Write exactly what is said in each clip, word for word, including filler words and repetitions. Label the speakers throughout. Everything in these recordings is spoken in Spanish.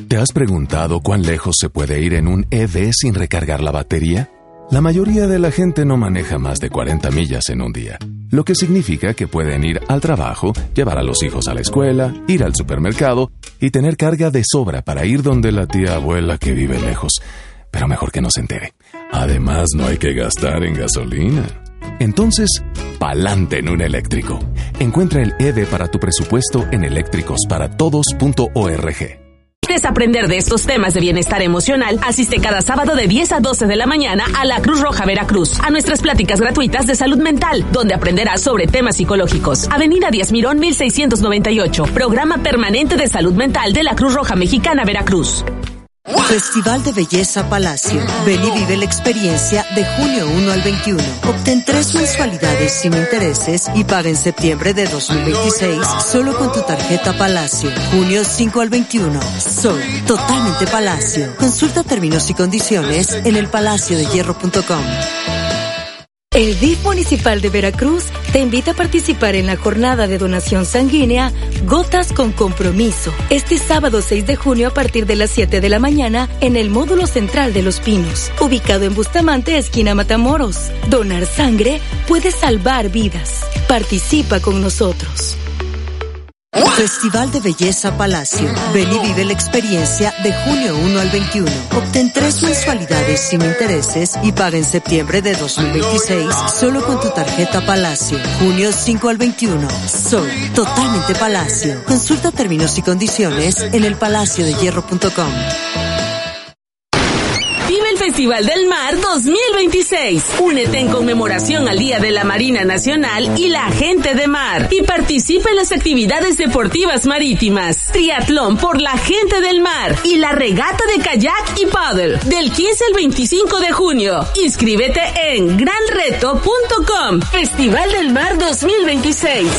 Speaker 1: ¿Te has preguntado cuán lejos se puede ir en un E V sin recargar la batería? La mayoría de la gente no maneja más de cuarenta millas en un día, lo que significa que pueden ir al trabajo, llevar a los hijos a la escuela, ir al supermercado y tener carga de sobra para ir donde la tía abuela que vive lejos. Pero mejor que no se entere. Además, no hay que gastar en gasolina. Entonces, pa'lante en un eléctrico. Encuentra el E V para tu presupuesto en eléctricos para todos punto org.
Speaker 2: ¿Quieres aprender de estos temas de bienestar emocional? Asiste cada sábado de diez a doce de la mañana a la Cruz Roja Veracruz, a nuestras pláticas gratuitas de salud mental, donde aprenderás sobre temas psicológicos. Avenida Díaz Mirón, mil seiscientos noventa y ocho, Programa Permanente de Salud Mental de la Cruz Roja Mexicana Veracruz.
Speaker 3: Festival de Belleza Palacio. Ven y vive la experiencia de junio uno al veintiuno. Obtén tres mensualidades sin intereses y paga en septiembre de dos mil veintiséis solo con tu tarjeta Palacio. Junio cinco al veintiuno. Soy totalmente Palacio. Consulta términos y condiciones en el palacio de hierro punto com.
Speaker 4: El D I F Municipal de Veracruz te invita a participar en la jornada de donación sanguínea Gotas con Compromiso, este sábado seis de junio a partir de las siete de la mañana en el módulo central de Los Pinos, ubicado en Bustamante, esquina Matamoros. Donar sangre puede salvar vidas. Participa con nosotros.
Speaker 3: Festival de Belleza Palacio. Ven y vive la experiencia de junio uno al veintiuno. Obtén tres mensualidades sin intereses y paga en septiembre de dos mil veintiséis solo con tu tarjeta Palacio. Junio cinco al veintiuno. Soy totalmente Palacio. Consulta términos y condiciones en el palacio de hierro punto com.
Speaker 2: Vive el Festival del Mar dos mil veintiséis. Únete en conmemoración al Día de la Marina Nacional y la Gente de Mar y participa en las actividades deportivas marítimas, triatlón por la Gente del Mar y la regata de kayak y paddle del quince al veinticinco de junio. Inscríbete en gran reto punto com. Festival del Mar dos mil veintiséis.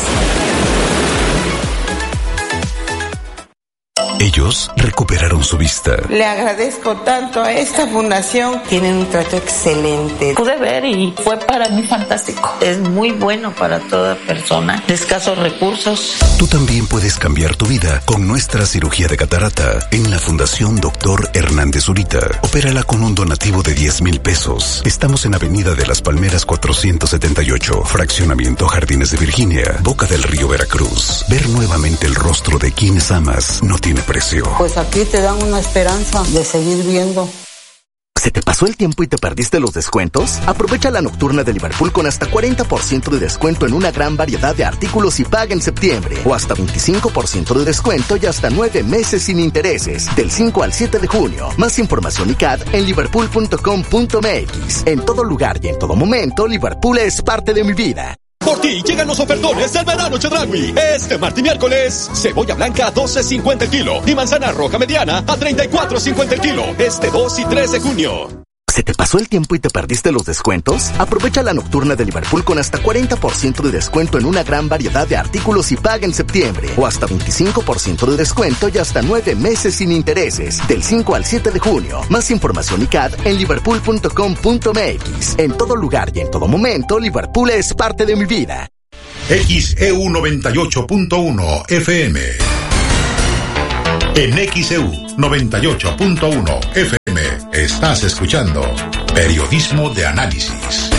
Speaker 5: Ellos recuperaron su vista.
Speaker 6: Le agradezco tanto a esta fundación. Tienen un trato excelente.
Speaker 7: Pude ver y fue para mí fantástico. Es muy bueno para toda persona de escasos recursos.
Speaker 5: Tú también puedes cambiar tu vida con nuestra cirugía de catarata en la Fundación Doctor Hernández Zurita. Opérala con un donativo de diez mil pesos. Estamos en Avenida de las Palmeras cuatrocientos setenta y ocho, Fraccionamiento Jardines de Virginia, Boca del Río, Veracruz. Ver nuevamente el rostro de quienes amas no tiene precio.
Speaker 6: Pues aquí te dan una esperanza de seguir viendo.
Speaker 8: ¿Se te pasó el tiempo y te perdiste los descuentos? Aprovecha la nocturna de Liverpool con hasta cuarenta por ciento de descuento en una gran variedad de artículos y paga en septiembre. O hasta veinticinco por ciento de descuento y hasta nueve meses sin intereses. Del cinco al siete de junio. Más información y C A D en liverpool punto com punto m x. En todo lugar y en todo momento, Liverpool es parte de mi vida.
Speaker 9: Por ti llegan los ofertones del verano Chedraui. Este martes y miércoles, cebolla blanca a doce cincuenta el kilo y manzana roja mediana a treinta y cuatro cincuenta el kilo. Este dos y tres de junio.
Speaker 8: ¿Se te pasó el tiempo y te perdiste los descuentos? Aprovecha la nocturna de Liverpool con hasta cuarenta por ciento de descuento en una gran variedad de artículos y paga en septiembre. O hasta veinticinco por ciento de descuento y hasta nueve meses sin intereses. Del cinco al siete de junio. Más información y C A D en liverpool punto com punto m x. En todo lugar y en todo momento, Liverpool es parte de mi vida.
Speaker 10: X E U noventa y ocho punto uno F M. En X E U noventa y ocho punto uno F M estás escuchando Periodismo de Análisis.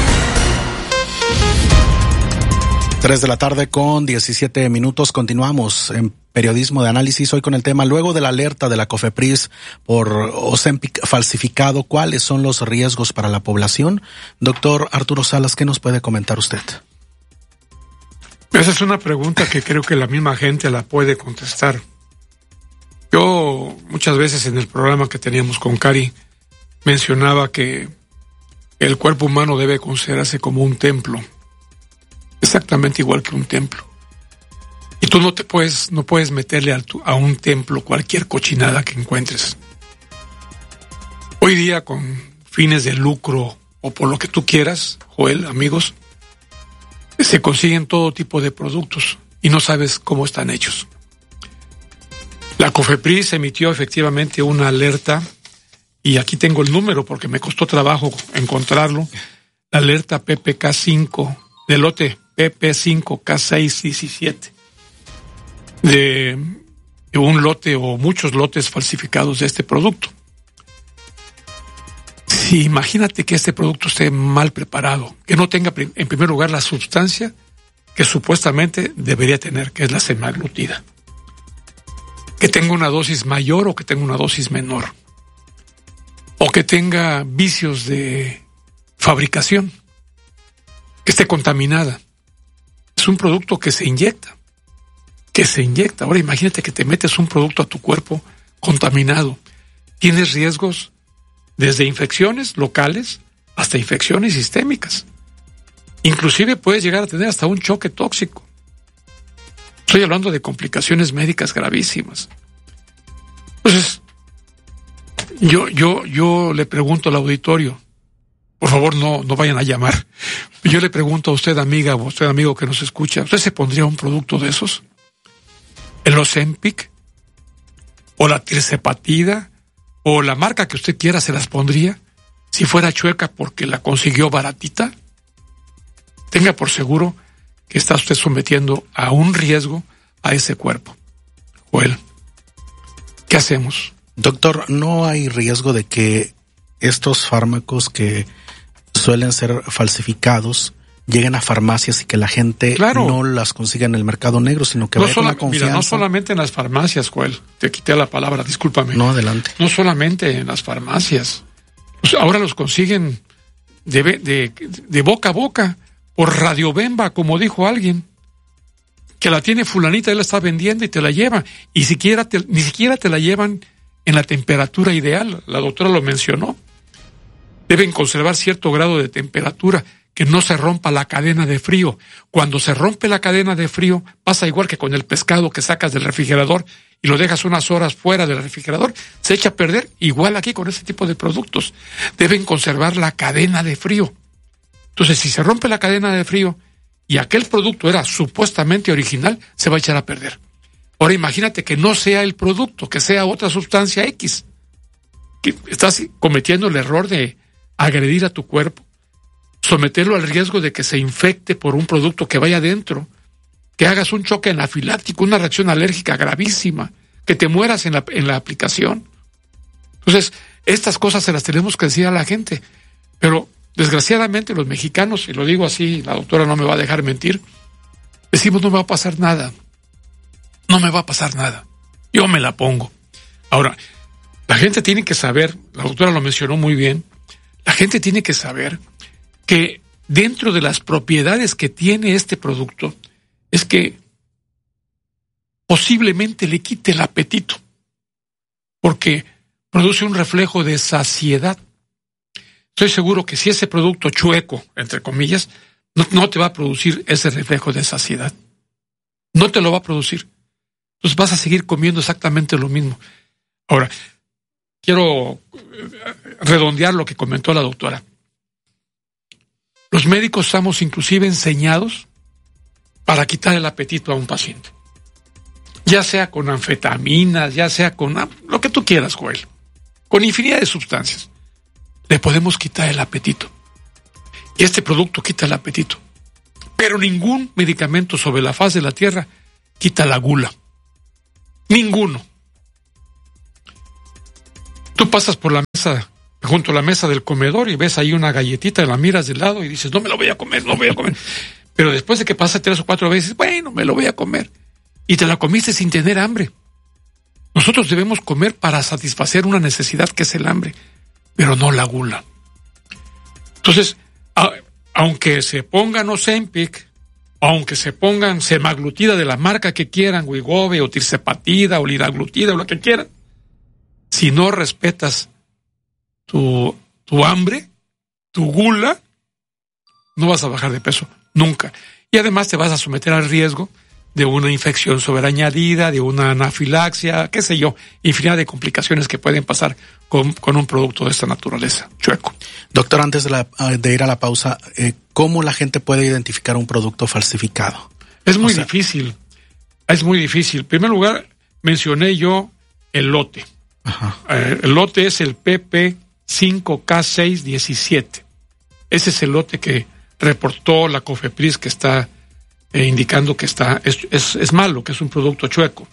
Speaker 11: tres de la tarde con diecisiete minutos. Continuamos en Periodismo de Análisis hoy con el tema, luego de la alerta de la COFEPRIS por Ozempic falsificado, ¿cuáles son los riesgos para la población? Doctor Arturo Salas, ¿qué nos puede comentar usted?
Speaker 12: Esa es una pregunta que creo que la misma gente la puede contestar. Yo muchas veces en el programa que teníamos con Cari mencionaba que el cuerpo humano debe considerarse como un templo, exactamente igual que un templo. Y tú no te puedes, no puedes meterle a, tu, a un templo cualquier cochinada que encuentres. Hoy día, con fines de lucro o por lo que tú quieras, Joel, amigos, se consiguen todo tipo de productos y no sabes cómo están hechos. La COFEPRIS emitió efectivamente una alerta, y aquí tengo el número porque me costó trabajo encontrarlo, la alerta P P K cinco, del lote P P cinco K seis diecisiete, de un lote o muchos lotes falsificados de este producto. Si imagínate que este producto esté mal preparado, que no tenga en primer lugar la sustancia que supuestamente debería tener, que es la semaglutida, que tenga una dosis mayor o que tenga una dosis menor, o que tenga vicios de fabricación, que esté contaminada. Es un producto que se inyecta, que se inyecta. Ahora imagínate que te metes un producto a tu cuerpo contaminado. Tienes riesgos desde infecciones locales hasta infecciones sistémicas. Inclusive puedes llegar a tener hasta un choque tóxico. Estoy hablando de complicaciones médicas gravísimas. Entonces, yo, yo, yo le pregunto al auditorio, por favor no, no vayan a llamar. Yo le pregunto a usted, amiga, o a usted, amigo que nos escucha, ¿usted se pondría un producto de esos? ¿El Ozempic? ¿O la tirzepatida? ¿O la marca que usted quiera se las pondría? Si fuera Chueca porque la consiguió baratita. Tenga por seguro que está usted sometiendo a un riesgo a ese cuerpo. Joel, ¿qué hacemos?
Speaker 11: Doctor, ¿no hay riesgo de que estos fármacos que suelen ser falsificados lleguen a farmacias y que la gente claro. no las consiga en el mercado negro, sino que
Speaker 12: no
Speaker 11: vaya
Speaker 12: sola,
Speaker 11: con la confianza?
Speaker 12: Mira, no solamente en las farmacias, Joel, te quité la palabra, discúlpame.
Speaker 11: No, adelante.
Speaker 12: No solamente en las farmacias. Pues ahora los consiguen de, de, de boca a boca, por radiobemba, como dijo alguien, que la tiene fulanita, él la está vendiendo y te la lleva, y siquiera te, ni siquiera te la llevan en la temperatura ideal. La doctora lo mencionó. Deben conservar cierto grado de temperatura, que no se rompa la cadena de frío. Cuando se rompe la cadena de frío, pasa igual que con el pescado que sacas del refrigerador y lo dejas unas horas fuera del refrigerador, se echa a perder. Igual aquí con este tipo de productos. Deben conservar la cadena de frío. Entonces, si se rompe la cadena de frío y aquel producto era supuestamente original, se va a echar a perder. Ahora imagínate que no sea el producto, que sea otra sustancia X. Que estás cometiendo el error de agredir a tu cuerpo, someterlo al riesgo de que se infecte por un producto que vaya adentro, que hagas un choque anafiláctico, una reacción alérgica gravísima, que te mueras en la, en la aplicación. Entonces, estas cosas se las tenemos que decir a la gente, pero desgraciadamente los mexicanos, y lo digo así, la doctora no me va a dejar mentir, decimos no me va a pasar nada, no me va a pasar nada, yo me la pongo. Ahora, la gente tiene que saber, la doctora lo mencionó muy bien, la gente tiene que saber que dentro de las propiedades que tiene este producto es que posiblemente le quite el apetito, porque produce un reflejo de saciedad. Estoy seguro que si ese producto chueco, entre comillas, no, no te va a producir ese reflejo de saciedad. No te lo va a producir. Entonces vas a seguir comiendo exactamente lo mismo. Ahora, quiero redondear lo que comentó la doctora. Los médicos estamos inclusive enseñados para quitar el apetito a un paciente. Ya sea con anfetaminas, ya sea con lo que tú quieras, Joel. Con infinidad de sustancias. Le podemos quitar el apetito. Y este producto quita el apetito. Pero ningún medicamento sobre la faz de la tierra quita la gula. Ninguno. Tú pasas por la mesa, junto a la mesa del comedor y ves ahí una galletita, la miras de lado y dices, no me lo voy a comer, no voy a comer. Pero después de que pasa tres o cuatro veces, bueno, me lo voy a comer. Y te la comiste sin tener hambre. Nosotros debemos comer para satisfacer una necesidad que es el hambre, pero no la gula. Entonces, a, aunque se pongan Ozempic, aunque se pongan semaglutida de la marca que quieran, Wegovy o tirzepatida o liraglutida o lo que quieran, si no respetas tu, tu hambre, tu gula, no vas a bajar de peso, nunca. Y además te vas a someter al riesgo de una infección sobreañadida, de una anafilaxia, qué sé yo, infinidad de complicaciones que pueden pasar con, con un producto de esta naturaleza, chueco.
Speaker 11: Doctor, antes de, la, de ir a la pausa, eh, ¿cómo la gente puede identificar un producto falsificado?
Speaker 12: Es muy o sea, difícil, es muy difícil. En primer lugar, mencioné yo el lote.
Speaker 11: Ajá.
Speaker 12: Eh, el lote es el P P cinco K seis diecisiete. Ese es el lote que reportó la COFEPRIS que está eh, indicando que está es, es, es malo, que es un producto chueco.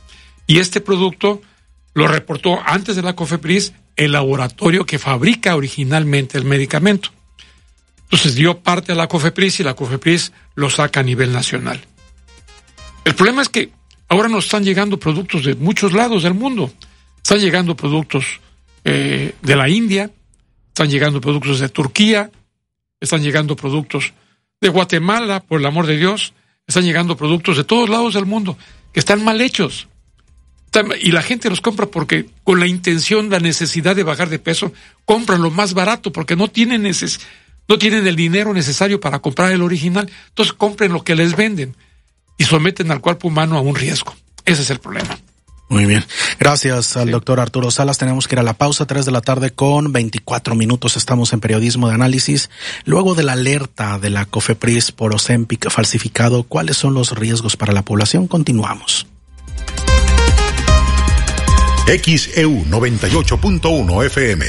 Speaker 12: Y este producto lo reportó antes de la COFEPRIS el laboratorio que fabrica originalmente el medicamento. Entonces dio parte a la COFEPRIS y la COFEPRIS lo saca a nivel nacional. El problema es que ahora nos están llegando productos de muchos lados del mundo. Están llegando productos eh, de la India, están llegando productos de Turquía, están llegando productos de Guatemala, por el amor de Dios, están llegando productos de todos lados del mundo que están mal hechos. Y la gente los compra porque con la intención, la necesidad de bajar de peso, compran lo más barato porque no tienen, neces- no tienen el dinero necesario para comprar el original. Entonces compren lo que les venden y someten al cuerpo humano a un riesgo. Ese es el problema.
Speaker 11: Muy bien. Gracias al sí. doctor Arturo Salas. Tenemos que ir a la pausa, tres de la tarde con veinticuatro minutos. Estamos en Periodismo de Análisis. Luego de la alerta de la COFEPRIS por Ozempic falsificado, ¿cuáles son los riesgos para la población? Continuamos.
Speaker 10: X E U noventa y ocho punto uno F M.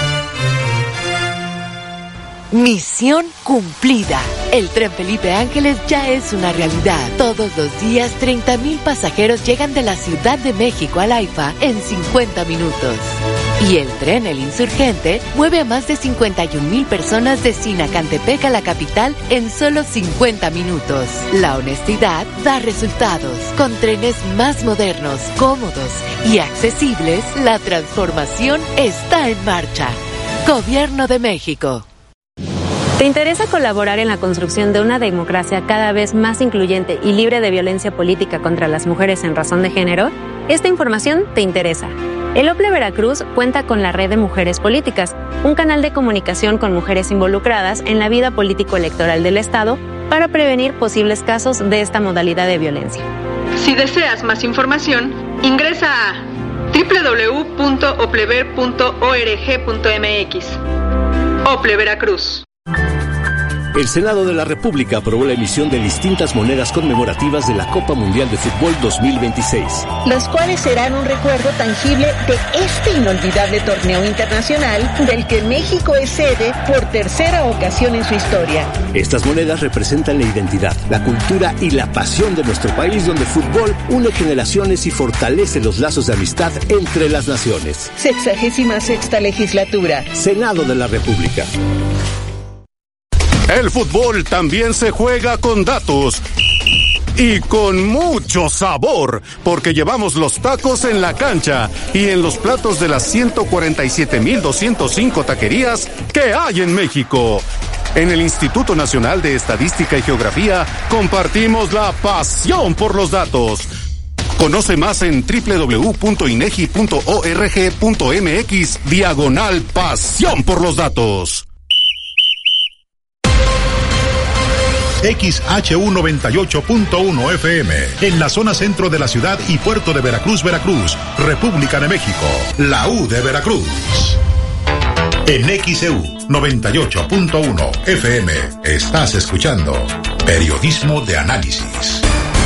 Speaker 13: Misión cumplida. El tren Felipe Ángeles ya es una realidad. Todos los días, treinta mil pasajeros llegan de la Ciudad de México al AIFA en cincuenta minutos. Y el tren El Insurgente mueve a más de cincuenta y un mil personas de Sinacantepec a la capital en solo cincuenta minutos. La honestidad da resultados. Con trenes más modernos, cómodos y accesibles, la transformación está en marcha. Gobierno de México.
Speaker 14: ¿Te interesa colaborar en la construcción de una democracia cada vez más incluyente y libre de violencia política contra las mujeres en razón de género? Esta información te interesa. El OPLE Veracruz cuenta con la Red de Mujeres Políticas, un canal de comunicación con mujeres involucradas en la vida político-electoral del Estado para prevenir posibles casos de esta modalidad de violencia.
Speaker 15: Si deseas más información, ingresa a doble u doble u doble u punto oplever punto org punto m x. OPLE Veracruz.
Speaker 16: El Senado de la República aprobó la emisión de distintas monedas conmemorativas de la Copa Mundial de Fútbol dos mil veintiséis.
Speaker 17: Los cuales serán un recuerdo tangible de este inolvidable torneo internacional del que México es sede por tercera ocasión en su historia.
Speaker 16: Estas monedas representan la identidad, la cultura y la pasión de nuestro país, donde el fútbol une generaciones y fortalece los lazos de amistad entre las naciones.
Speaker 17: Sexagésima sexta legislatura.
Speaker 16: Senado de la República.
Speaker 18: El fútbol también se juega con datos y con mucho sabor, porque llevamos los tacos en la cancha y en los platos de las ciento cuarenta y siete mil doscientas cinco taquerías que hay en México. En el Instituto Nacional de Estadística y Geografía compartimos la pasión por los datos. Conoce más en doble u doble u doble u punto inegi punto org punto m x diagonal pasión por los datos.
Speaker 10: X H U noventa y ocho punto uno F M, en la zona centro de la ciudad y puerto de Veracruz, Veracruz, República de México, la U de Veracruz. En X E U noventa y ocho punto uno F M, estás escuchando Periodismo de Análisis.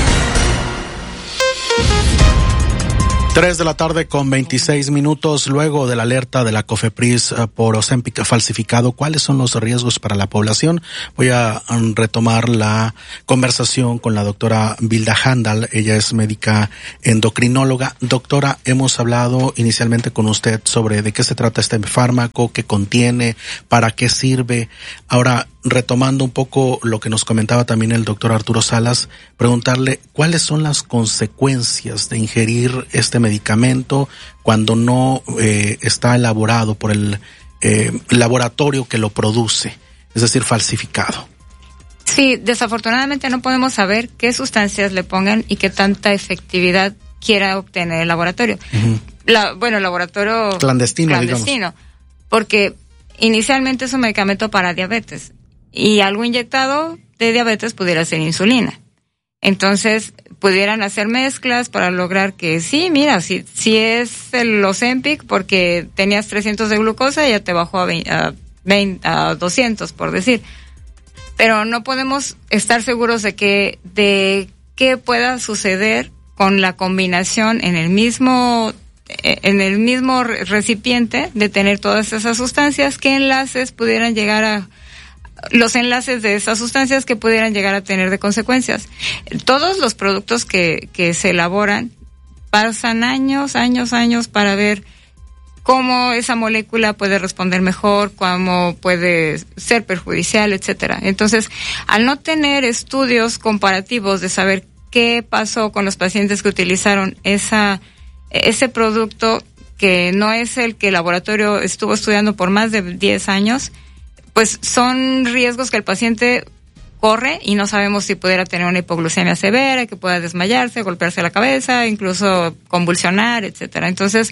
Speaker 11: Tres de la tarde con veintiséis minutos. Luego de la alerta de la COFEPRIS por Ozempic falsificado, ¿cuáles son los riesgos para la población? Voy a retomar la conversación con la doctora Vilda Handal. Ella es médica endocrinóloga. Doctora, hemos hablado inicialmente con usted sobre de qué se trata este fármaco, qué contiene, para qué sirve. Ahora, retomando un poco lo que nos comentaba también el doctor Arturo Salas, preguntarle cuáles son las consecuencias de ingerir este medicamento cuando no eh, está elaborado por el eh, laboratorio que lo produce, es decir, falsificado.
Speaker 19: Sí, desafortunadamente no podemos saber qué sustancias le pongan y qué tanta efectividad quiera obtener el laboratorio. Uh-huh. La, bueno, el laboratorio
Speaker 11: clandestino,
Speaker 19: clandestino
Speaker 11: digamos.
Speaker 19: Porque inicialmente es un medicamento para diabetes y algo inyectado de diabetes pudiera ser insulina. Entonces, pudieran hacer mezclas para lograr que sí, mira, si, si es el Ozempic porque tenías trescientos de glucosa, ya te bajó a, veinte, a, veinte, a doscientos, por decir. Pero no podemos estar seguros de que, de qué pueda suceder con la combinación en el mismo, en el mismo recipiente de tener todas esas sustancias, qué enlaces pudieran llegar a, los enlaces de esas sustancias que pudieran llegar a tener de consecuencias. Todos los productos que, que se elaboran pasan años, años, años para ver cómo esa molécula puede responder mejor, cómo puede ser perjudicial, etcétera. Entonces, al no tener estudios comparativos de saber qué pasó con los pacientes que utilizaron esa ese producto, que no es el que el laboratorio estuvo estudiando por más de diez años, pues son riesgos que el paciente corre y no sabemos si pudiera tener una hipoglucemia severa, que pueda desmayarse, golpearse la cabeza, incluso convulsionar, etcétera. Entonces,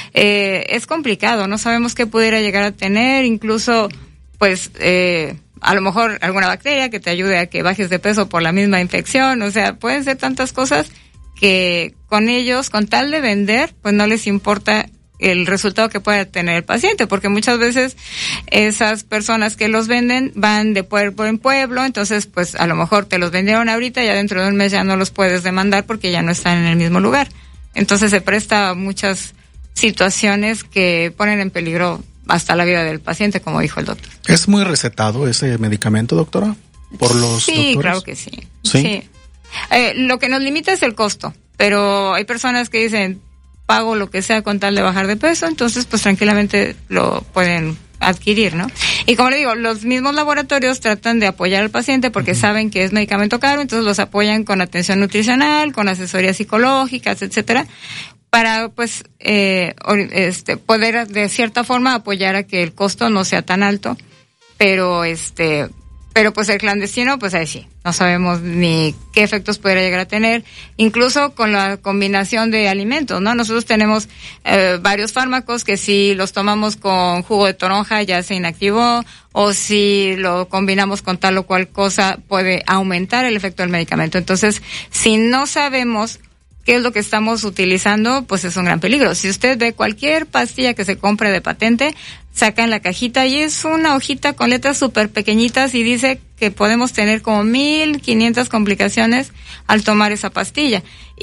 Speaker 19: eh, es complicado, no sabemos qué pudiera llegar a tener, incluso, pues, eh, a lo mejor alguna bacteria que te ayude a que bajes de peso por la misma infección, o sea, pueden ser tantas cosas que con ellos, con tal de vender, pues no les importa el resultado que pueda tener el paciente, porque muchas veces esas personas que los venden van de pueblo en pueblo, entonces pues a lo mejor te los vendieron ahorita y ya dentro de un mes ya no los puedes demandar porque ya no están en el mismo lugar. Entonces se presta a muchas situaciones que ponen en peligro hasta la vida del paciente, como dijo el doctor.
Speaker 11: ¿Es muy recetado ese medicamento, doctora? ¿Por los
Speaker 19: Sí,
Speaker 11: doctores?
Speaker 19: claro que sí.
Speaker 11: Sí.
Speaker 19: sí. Eh, lo que nos limita es el costo, pero hay personas que dicen, pago lo que sea con tal de bajar de peso, entonces pues tranquilamente lo pueden adquirir, ¿no? Y como le digo, los mismos laboratorios tratan de apoyar al paciente porque uh-huh. saben que es medicamento caro, entonces los apoyan con atención nutricional, con asesorías psicológicas, etcétera, para pues eh, este poder de cierta forma apoyar a que el costo no sea tan alto, pero este pero pues el clandestino, pues ahí sí, no sabemos ni qué efectos pudiera llegar a tener, incluso con la combinación de alimentos, ¿no? Nosotros tenemos eh, varios fármacos que si los tomamos con jugo de toronja ya se inactivó, o si lo combinamos con tal o cual cosa puede aumentar el efecto del medicamento. Entonces, si no sabemos qué es lo que estamos utilizando, pues es un gran peligro. Si usted ve cualquier pastilla que se compre de patente, saca en la cajita y es una hojita con letras súper pequeñitas y dice que podemos tener como mil quinientas complicaciones al tomar esa pastilla.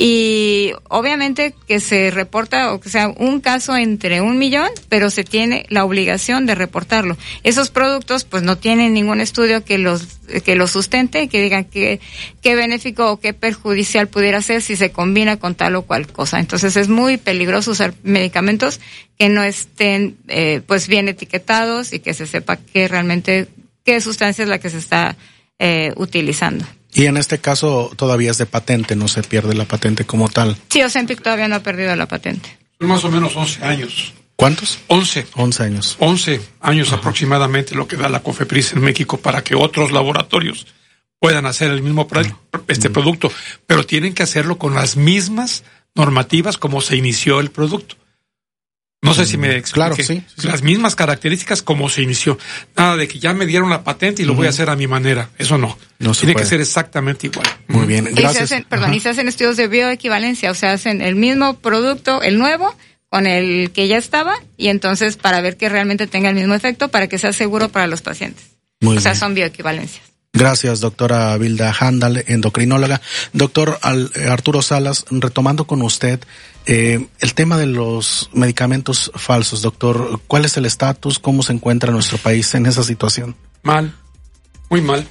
Speaker 19: Y obviamente que se reporta, o que sea un caso entre un millón, pero se tiene la obligación de reportarlo. Esos productos pues no tienen ningún estudio que los que los sustente, que digan que qué benéfico o qué perjudicial pudiera ser si se combina con tal o cual cosa. Entonces es muy peligroso usar medicamentos que no estén eh, pues bien etiquetados y que se sepa que realmente qué sustancia es la que se está eh, utilizando.
Speaker 11: Y en este caso todavía es de patente, no se pierde la patente como tal.
Speaker 19: Sí, Ozempic todavía no ha perdido la patente.
Speaker 12: Más o menos once años.
Speaker 11: ¿Cuántos?
Speaker 12: once.
Speaker 11: once años.
Speaker 12: once años Ajá. aproximadamente lo que da la COFEPRIS en México para que otros laboratorios puedan hacer el mismo pro- este mm. producto, pero tienen que hacerlo con las mismas normativas como se inició el producto. No sé si me expliqué.
Speaker 11: Claro, sí, sí.
Speaker 12: Las mismas características como se inició. Nada de que ya me dieron la patente y lo uh-huh. voy a hacer a mi manera. Eso no. no Tiene que ser exactamente igual.
Speaker 11: Muy bien, gracias.
Speaker 19: Y se hacen, perdón, y se hacen estudios de bioequivalencia, o sea, hacen el mismo producto, el nuevo, con el que ya estaba, y entonces para ver que realmente tenga el mismo efecto, para que sea seguro para los pacientes.
Speaker 11: Muy
Speaker 19: o sea,
Speaker 11: bien.
Speaker 19: son bioequivalencias.
Speaker 11: Gracias, doctora Vilda Handal, endocrinóloga. Doctor Al, Arturo Salas, retomando con usted eh, el tema de los medicamentos falsos, doctor, ¿cuál es el estatus? ¿Cómo se encuentra nuestro país en esa situación?
Speaker 12: Mal, muy mal.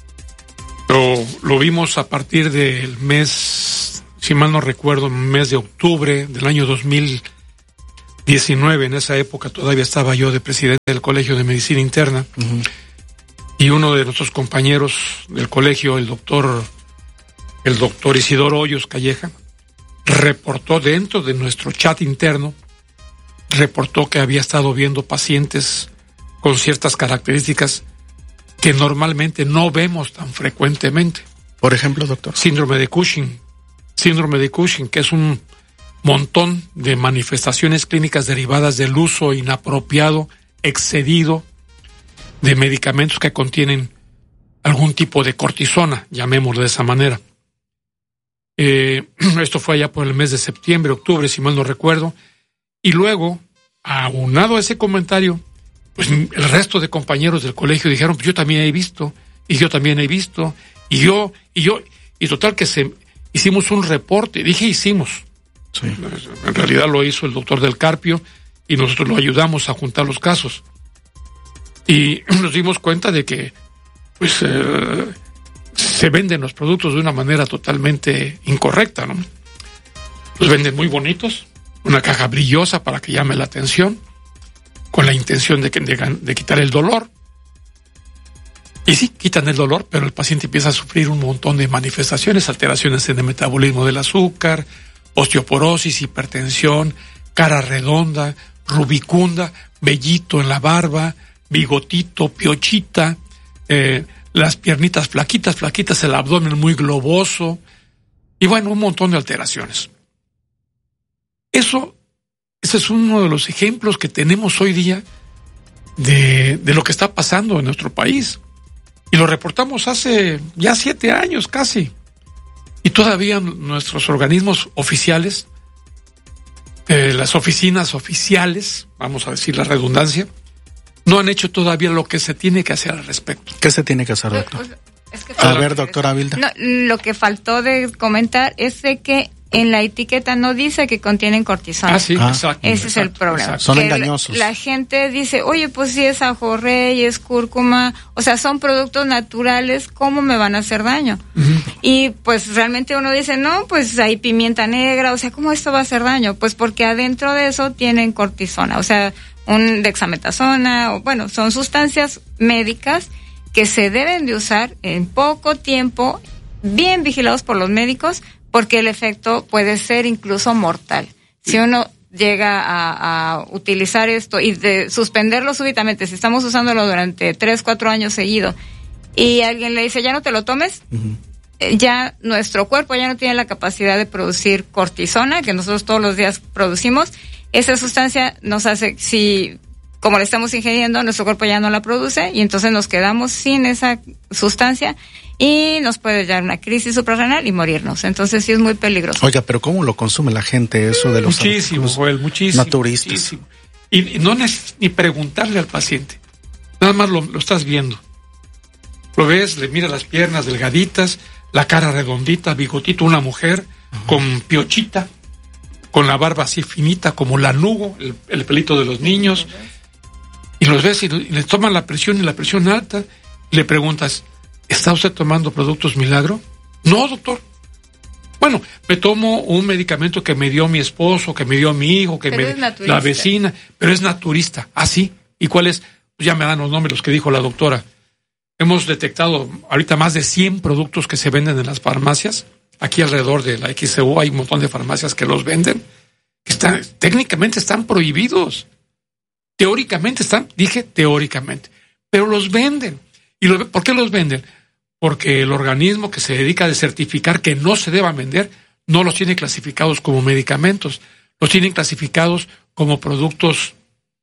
Speaker 12: Lo, lo vimos a partir del mes, si mal no recuerdo, mes de octubre del año dos mil diecinueve. En esa época todavía estaba yo de presidente del Colegio de Medicina Interna. Uh-huh. Y uno de nuestros compañeros del colegio, el doctor, el doctor Isidoro Hoyos Calleja, reportó dentro de nuestro chat interno, reportó que había estado viendo pacientes con ciertas características que normalmente no vemos tan frecuentemente.
Speaker 11: Por ejemplo, doctor.
Speaker 12: Síndrome de Cushing. Síndrome de Cushing, que es un montón de manifestaciones clínicas derivadas del uso inapropiado, excedido, de medicamentos que contienen algún tipo de cortisona, llamémoslo de esa manera. Eh, esto fue allá por el mes de septiembre, octubre, si mal no recuerdo. Y luego, aunado a ese comentario, pues el resto de compañeros del colegio dijeron, pues yo también he visto, y yo también he visto, y yo, y yo, y total que se hicimos un reporte. Dije hicimos.
Speaker 11: Sí.
Speaker 12: En realidad lo hizo el doctor Del Carpio, y nosotros lo ayudamos a juntar los casos. Y nos dimos cuenta de que pues eh, se venden los productos de una manera totalmente incorrecta, ¿no? Los venden muy bonitos, una caja brillosa para que llame la atención, con la intención de, que, de, de quitar el dolor. Y sí, quitan el dolor, pero el paciente empieza a sufrir un montón de manifestaciones, alteraciones en el metabolismo del azúcar, osteoporosis, hipertensión, cara redonda, rubicunda, vellito en la barba, bigotito, piochita, eh, las piernitas flaquitas, flaquitas, el abdomen muy globoso, y bueno, un montón de alteraciones. Eso, ese es uno de los ejemplos que tenemos hoy día de, de lo que está pasando en nuestro país. Y lo reportamos hace ya siete años casi. Y todavía nuestros organismos oficiales, eh, las oficinas oficiales, vamos a decir la redundancia, no han hecho todavía lo que se tiene que hacer al respecto.
Speaker 11: ¿Qué se tiene que hacer, doctor?
Speaker 19: Es que
Speaker 11: a ver, doctora Vilda.
Speaker 19: No, lo que faltó de comentar es de que en la etiqueta no dice que contienen cortisona.
Speaker 12: Ah, sí, ah, exacto.
Speaker 19: Ese
Speaker 12: exacto,
Speaker 19: es el problema.
Speaker 12: Exacto.
Speaker 11: Son
Speaker 19: que
Speaker 11: engañosos.
Speaker 19: La, la gente dice, oye, pues si es ajorrey, es cúrcuma, o sea, son productos naturales, ¿cómo me van a hacer daño? Uh-huh. Y pues realmente uno dice, no, pues hay pimienta negra, o sea, ¿cómo esto va a hacer daño? Pues porque adentro de eso tienen cortisona, o sea, un dexametasona, o bueno, son sustancias médicas que se deben de usar en poco tiempo, bien vigilados por los médicos, porque el efecto puede ser incluso mortal. Si uno llega a, a utilizar esto y de suspenderlo súbitamente, si estamos usándolo durante tres, cuatro años seguido, y alguien le dice, ya no te lo tomes, uh-huh. eh, ya nuestro cuerpo ya no tiene la capacidad de producir cortisona, que nosotros todos los días producimos. Esa sustancia nos hace, si como la estamos ingiriendo, nuestro cuerpo ya no la produce, y entonces nos quedamos sin esa sustancia, y nos puede dar una crisis suprarrenal y morirnos. Entonces sí es muy peligroso.
Speaker 11: Oiga, pero ¿cómo lo consume la gente eso de los
Speaker 12: muchísimo, Joel, muchísimo,
Speaker 11: naturistas?
Speaker 12: Muchísimo. Y, y no es ni preguntarle al paciente. Nada más lo, lo estás viendo. Lo ves, le miras las piernas delgaditas, la cara redondita, bigotito, una mujer uh-huh. con piochita, con la barba así finita como lanugo, el, el pelito de los niños. Y los ves y, y le toman la presión y la presión alta, y le preguntas, ¿está usted tomando productos milagro? No, doctor. Bueno, me tomo un medicamento que me dio mi esposo, que me dio mi hijo, que
Speaker 19: pero
Speaker 12: me la vecina, pero es naturista. ¿Ah, sí? ¿Y cuál es? Pues ya me dan los nombres, los que dijo la doctora. Hemos detectado ahorita más de cien productos que se venden en las farmacias. Aquí alrededor de la X C U hay un montón de farmacias que los venden. Que están, técnicamente están prohibidos. Teóricamente están, dije teóricamente, pero los venden. ¿Y lo, por qué los venden? Porque el organismo que se dedica a certificar que no se deban vender, no los tiene clasificados como medicamentos, los tienen clasificados como productos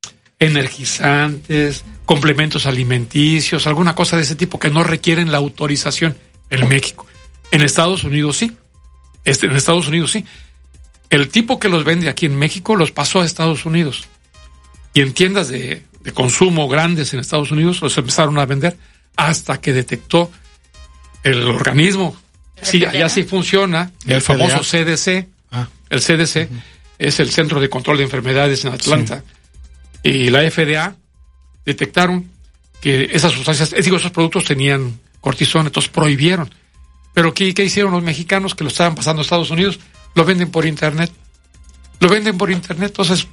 Speaker 12: energizantes, complementos alimenticios, alguna cosa de ese tipo que no requieren la autorización en México. En Estados Unidos sí, este, en Estados Unidos sí. El tipo que los vende aquí en México los pasó a Estados Unidos. Y en tiendas de, de consumo grandes en Estados Unidos los empezaron a vender hasta que detectó el organismo. Sí, allá sí funciona, el, el famoso C D C. Ah. El C D C uh-huh. es el Centro de Control de Enfermedades en Atlanta. Sí. Y la F D A detectaron que esas sustancias, digo, esos productos tenían cortisona, entonces prohibieron. Pero ¿qué, qué hicieron los mexicanos que lo estaban pasando a Estados Unidos? Lo venden por internet. Lo venden por internet, entonces...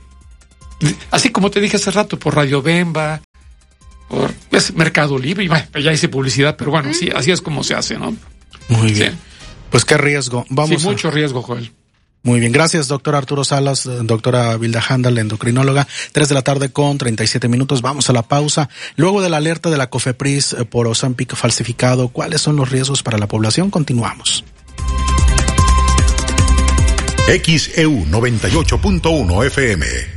Speaker 12: Así como te dije hace rato, por Radio Bemba, por es Mercado Libre, y bueno, ya hice publicidad, pero bueno, sí, así es como se hace, ¿no?
Speaker 11: Muy bien.
Speaker 12: Sí.
Speaker 11: Pues qué riesgo. Vamos
Speaker 12: sí, mucho
Speaker 11: a...
Speaker 12: riesgo, Joel.
Speaker 11: Muy bien, gracias, doctor Arturo Salas, doctora Vilda Handal, endocrinóloga. Tres de la tarde con treinta y siete minutos, vamos a la pausa. Luego de la alerta de la COFEPRIS por Ozempic falsificado, ¿cuáles son los riesgos para la población? Continuamos.
Speaker 10: X E U noventa y ocho punto uno F M